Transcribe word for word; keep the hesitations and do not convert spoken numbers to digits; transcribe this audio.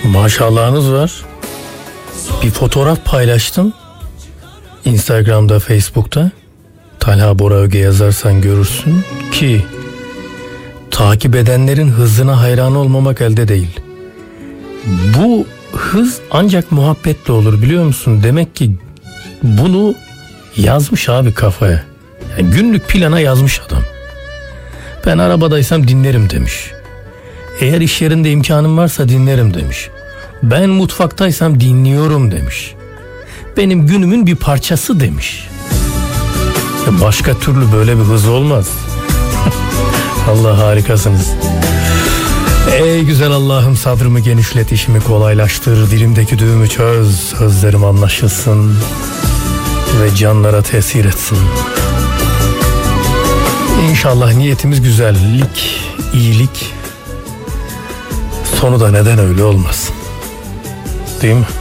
Maşallahınız var. Bir fotoğraf paylaştım Instagram'da, Facebook'ta. Talha Bora Öge yazarsan görürsün ki takip edenlerin hızına hayran olmamak elde değil. Bu hız ancak muhabbetle olur, biliyor musun? Demek ki bunu yazmış abi kafaya. Yani günlük plana yazmış adam. Ben arabadaysam dinlerim demiş. Eğer iş yerinde imkanım varsa dinlerim demiş. Ben mutfaktaysam dinliyorum demiş. Benim günümün bir parçası demiş. Ya başka türlü böyle bir hız olmaz. Allah, harikasınız. Ey güzel Allah'ım, sadrımı genişlet, işimi kolaylaştır, dilimdeki düğümü çöz, sözlerim anlaşılsın ve canlara tesir etsin. İnşallah niyetimiz güzellik, iyilik, sonu da neden öyle olmasın, değil mi?